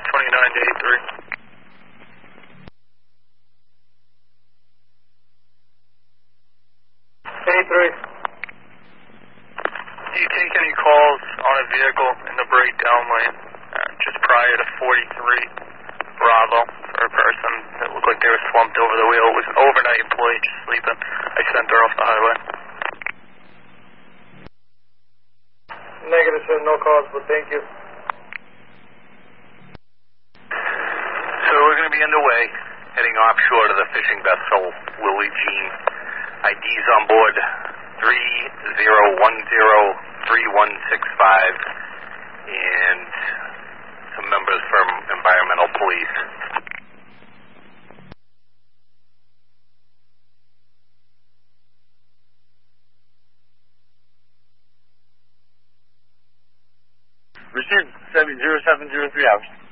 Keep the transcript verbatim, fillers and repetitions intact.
twenty-nine to eighty-three. eighty-three. Do you take any calls on a vehicle in the breakdown lane uh, just prior to forty-three Bravo for a person that looked like they were slumped over the wheel? It was an overnight employee just sleeping. I sent her off the highway. Negative, sir. No calls, but thank you. So we're going to be underway, heading offshore to the fishing vessel Willie Jean. I Ds on board three zero one zero three one six five and some members from environmental police. Richard, seven zero seven zero three hours.